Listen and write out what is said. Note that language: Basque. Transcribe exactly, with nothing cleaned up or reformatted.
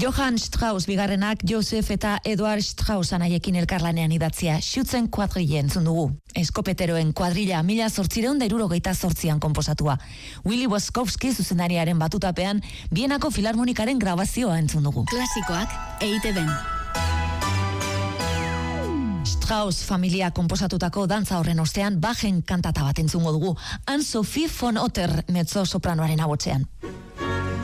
Johann Strauss bigarrenak Joseph eta Eduard Strauss anaiekin elkarlanean idatzia Schützen Quadrille entzun dugu. Eskopeteroen kuadrilla mila zortzireun da hirurogeita zortzian konposatua. Willy Waskowski zuzendariaren batutapean Bienako Filarmonikaren grabazioa entzun dugu. Klasikoak E I Te Ben. Strauss familia konposatutako dantza horren ostean Bachen kantata bat entzungo dugu. Anne-Sophie von Otter mezzo sopranoaren ahotsean.